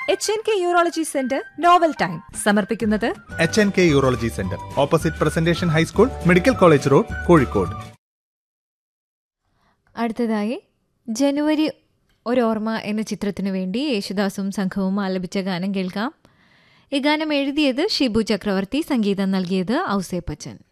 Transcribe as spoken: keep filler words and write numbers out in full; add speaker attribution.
Speaker 1: H N K urology centre novel time സമർപ്പിക്കുന്നത്
Speaker 2: H N K urology centre opposite presentation high school, medical college road, Kozhikode.
Speaker 3: അടുത്തതായി ജനുവരി ഒരോർമ്മ എന്ന ചിത്രത്തിനു വേണ്ടി യേശുദാസും സംഘവും ആലപിച്ച ഗാനം കേൾക്കാം. ഈ ഗാനം എഴുതിയത് ഷിബു ചക്രവർത്തി, സംഗീതം നൽകിയത് ഔസേപ്പച്ചൻ.